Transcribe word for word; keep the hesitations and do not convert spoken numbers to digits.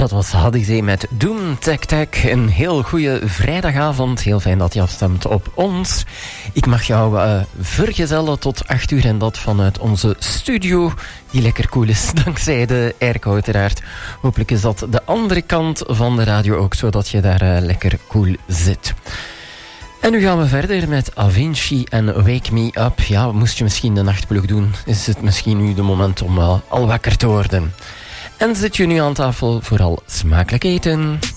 Dat was Hadizee met Doom Tech Tech. Een heel goede vrijdagavond. Heel fijn dat je afstemt op ons. Ik mag jou uh, vergezellen tot acht uur en dat vanuit onze studio. Die lekker cool is, dankzij de airco uiteraard. Hopelijk is dat de andere kant van de radio ook, zodat je daar uh, lekker cool zit. En nu gaan we verder met Avicii en Wake Me Up. Ja, moest je misschien de nachtploeg doen, is het misschien nu de moment om uh, al wakker te worden. En zit je nu aan tafel, vooral smakelijk eten.